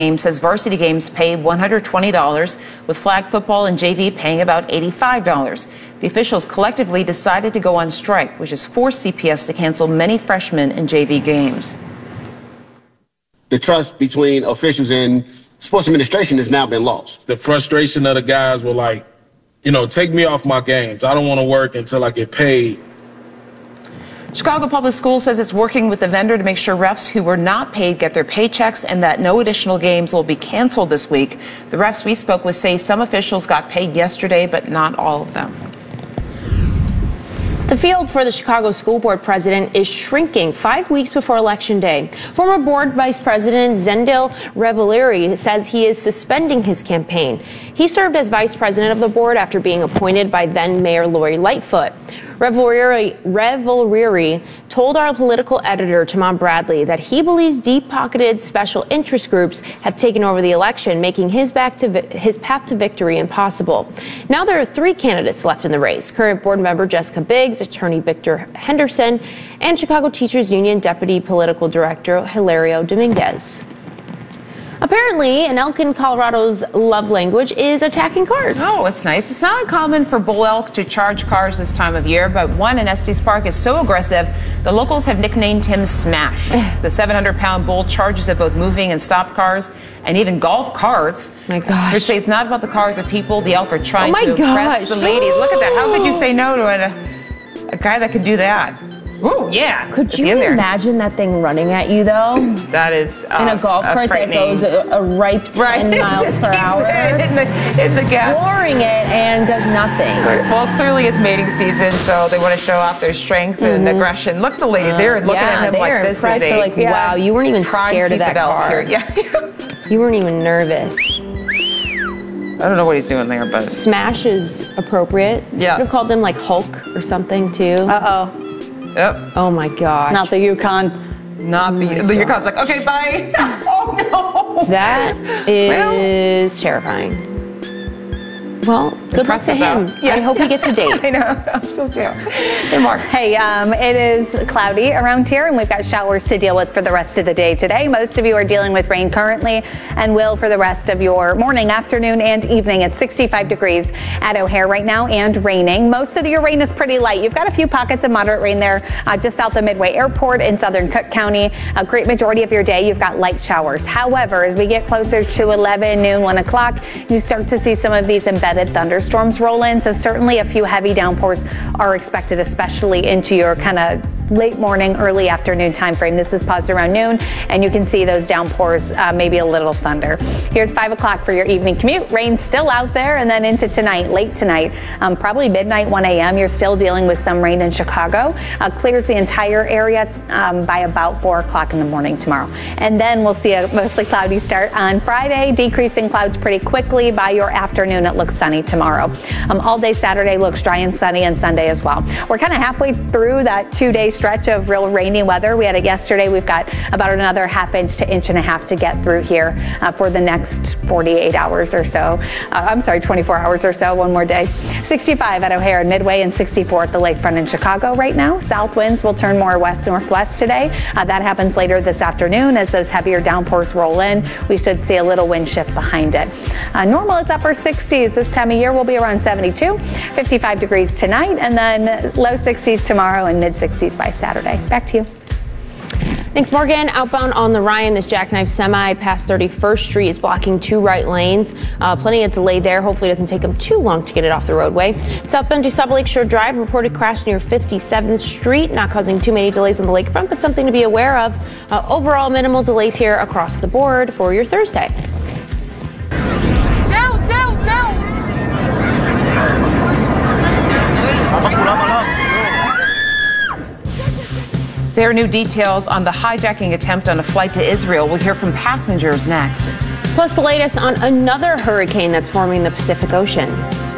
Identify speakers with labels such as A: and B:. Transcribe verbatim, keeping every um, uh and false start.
A: says varsity games pay one hundred twenty dollars, with flag football and J V paying about eighty-five dollars. The officials collectively decided to go on strike, which has forced C P S to cancel many freshman and J V games.
B: The trust between officials and sports administration has now been lost.
C: The frustration of the guys were like, you know, take me off my games. I don't want to work until I get paid.
A: Chicago Public Schools says it's working with the vendor to make sure refs who were not paid get their paychecks and that no additional games will be canceled this week. The refs we spoke with say some officials got paid yesterday, but not all of them.
D: The field for the Chicago School Board president is shrinking five weeks before Election Day. Former board vice president Zendil Revolieri says he is suspending his campaign. He served as vice president of the board after being appointed by then Mayor Lori Lightfoot. Revolieri, Revolieri told our political editor, Tamon Bradley, that he believes deep-pocketed special interest groups have taken over the election, making his, back to vi- his path to victory impossible. Now there are three candidates left in the race: current board member Jessica Biggs, attorney Victor Henderson, and Chicago Teachers Union deputy political director Hilario Dominguez. Apparently, an elk in Colorado's love language is attacking cars.
A: Oh, it's nice. It's not uncommon for bull elk to charge cars this time of year, but one in Estes Park is so aggressive, the locals have nicknamed him Smash. The seven hundred pound bull charges at both moving and stopped cars and even golf carts.
D: My gosh.
A: Which say it's not about the cars or people. The elk are trying
D: oh my
A: to
D: gosh.
A: impress the ladies. Look at that. How could you say no to a, a guy that could do that? Ooh, yeah.
D: Could you imagine that thing running at you, though?
A: That is uh,
D: in a golf cart that goes a, a ripe ten
A: right.
D: miles per hour,
A: in the, in the gas.
D: flooring it and does nothing.
A: Well, clearly it's mating season, so they want to show off their strength mm-hmm. and aggression. Look at the ladies; uh, they're looking
D: yeah,
A: at him like this is a
D: they're like, wow, you weren't even scared of that
A: of
D: car.
A: Yeah.
D: You weren't even nervous.
A: I don't know what he's doing there, but
D: Smash is appropriate.
A: Yeah.
D: You could have called him like Hulk or something too.
E: Uh oh.
A: Yep.
D: Oh my God.
E: Not the Yukon.
A: Not oh the the Yukon's like, okay, bye. Oh no.
D: That is well, terrifying. Well, good luck to him. Yeah. I hope he gets a date.
A: I know. I'm so too. Hey, Mark.
E: Hey, um, it is cloudy around here, and we've got showers to deal with for the rest of the day today. Most of you are dealing with rain currently and will for the rest of your morning, afternoon, and evening. It's sixty-five degrees at O'Hare right now and raining. Most of your rain is pretty light. You've got a few pockets of moderate rain there uh, just south of Midway Airport in southern Cook County. A great majority of your day, you've got light showers. However, as we get closer to eleven, noon, one o'clock, you start to see some of these embedded thunderstorms roll in, so certainly a few heavy downpours are expected, especially into your kind of late morning, early afternoon time frame. This is paused around noon, and you can see those downpours, uh, maybe a little thunder. Here's five o'clock for your evening commute. Rain still out there, and then into tonight, late tonight, um, probably midnight, one a.m. You're still dealing with some rain in Chicago. Uh, clears the entire area um, by about four o'clock in the morning tomorrow. And then we'll see a mostly cloudy start on Friday, decreasing clouds pretty quickly. By your afternoon, it looks sunny tomorrow. Um, all day Saturday looks dry and sunny, and Sunday as well. We're kind of halfway through that two-day stretch of real rainy weather. We had it yesterday. We've got about another half inch to inch and a half to get through here uh, for the next forty-eight hours or so. Uh, I'm sorry, twenty-four hours or so, one more day. sixty-five at O'Hare and Midway and sixty-four at the lakefront in Chicago right now. South winds will turn more west-northwest today. Uh, that happens later this afternoon as those heavier downpours roll in. We should see a little wind shift behind it. Uh, normal is upper sixties. This time of year will be around seventy-two, fifty-five degrees tonight, and then low sixties tomorrow and mid sixties by Saturday. Back to you.
D: Thanks, Morgan. Outbound on the Ryan, this jackknife semi past thirty-first Street is blocking two right lanes. Uh, plenty of delay there. Hopefully it doesn't take them too long to get it off the roadway. Southbound DuSable Lakeshore Drive, reported crash near fifty-seventh Street, not causing too many delays on the lakefront, but something to be aware of. Uh, overall, minimal delays here across the board for your Thursday.
A: Zell, zell, zell. There are new details on the hijacking attempt on a flight to Israel. We'll hear from passengers next.
D: Plus the latest on another hurricane that's forming the Pacific Ocean.